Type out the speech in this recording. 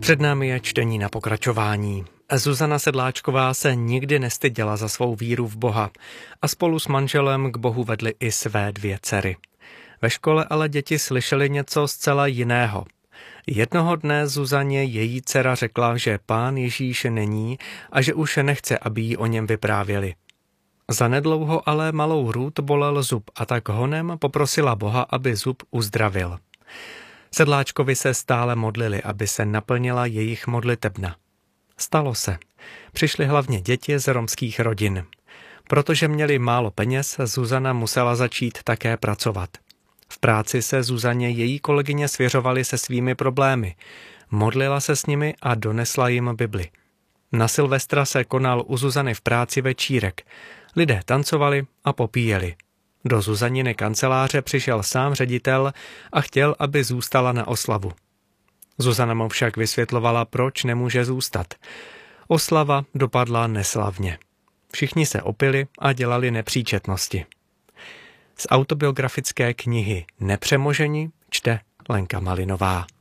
Před námi je čtení na pokračování. Zuzana Sedláčková se nikdy nestyděla za svou víru v Boha a spolu s manželem k Bohu vedli i své 2 dcery. Ve škole ale děti slyšely něco zcela jiného. Jednoho dne Zuzaně její dcera řekla, že Pán Ježíš není a že už nechce, aby jí o něm vyprávěli. Zanedlouho ale malou Ruth bolel zub a tak honem poprosila Boha, aby zub uzdravil. Sedláčkovi se stále modlili, aby se naplnila jejich modlitebna. Stalo se. Přišly hlavně děti z romských rodin. Protože měli málo peněz, Zuzana musela začít také pracovat. V práci se Zuzaně její kolegyně svěřovaly se svými problémy. Modlila se s nimi a donesla jim Bibli. Na Silvestra se konal u Zuzany v práci večírek. Lidé tancovali a popíjeli. Do Zuzaniny kanceláře přišel sám ředitel a chtěl, aby zůstala na oslavu. Zuzana mu však vysvětlovala, proč nemůže zůstat. Oslava dopadla neslavně. Všichni se opili a dělali nepříčetnosti. Z autobiografické knihy Nepřemoženi čte Lenka Malinová.